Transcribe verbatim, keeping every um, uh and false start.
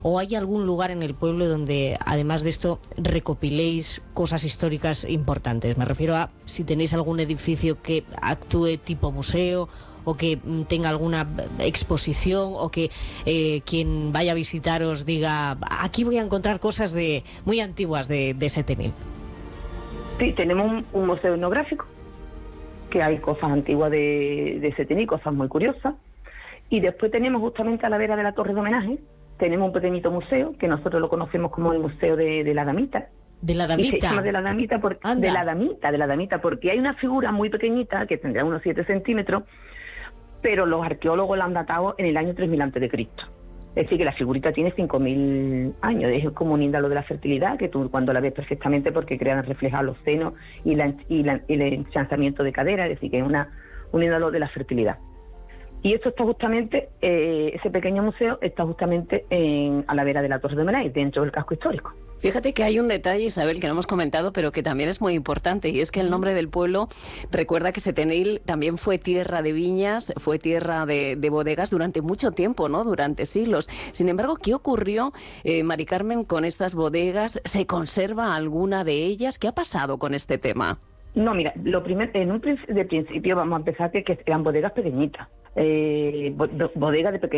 ¿O hay algún lugar en el pueblo donde, además de esto, recopiléis cosas históricas importantes? Me refiero a si tenéis algún edificio que actúe tipo museo, o que tenga alguna exposición, o que eh, quien vaya a visitaros diga, aquí voy a encontrar cosas de muy antiguas de, de Setenil. Sí, tenemos un, un museo etnográfico, que hay cosas antiguas de, de Setenil, cosas muy curiosas. Y después tenemos justamente a la vera de la torre de homenaje, tenemos un pequeñito museo, que nosotros lo conocemos como el Museo de, de la Damita. ¿De la Damita? Y se llama de la Damita, porque, de la Damita, de la Damita, porque hay una figura muy pequeñita, que tendrá unos siete centímetros, pero los arqueólogos la han datado en el año tres mil antes de Cristo. Es decir, que la figurita tiene cinco mil años. Es como un índalo de la fertilidad, que tú cuando la ves perfectamente, porque crean reflejar los senos y, la, y, la, y el ensanchamiento de cadera, es decir, que es una, un índalo de la fertilidad. Y esto está justamente, eh, ese pequeño museo está justamente en, a la vera de la Torre de Homenaje, dentro del casco histórico. Fíjate que hay un detalle, Isabel, que no hemos comentado, pero que también es muy importante, y es que el nombre del pueblo recuerda que Setenil también fue tierra de viñas, fue tierra de, de bodegas durante mucho tiempo, ¿no? Durante siglos. Sin embargo, ¿qué ocurrió, eh, Mari Carmen, con estas bodegas? ¿Se conserva alguna de ellas? ¿Qué ha pasado con este tema? No, mira, lo primero, en un de principio vamos a empezar que, que eran bodegas pequeñitas, eh, bodegas de pequeños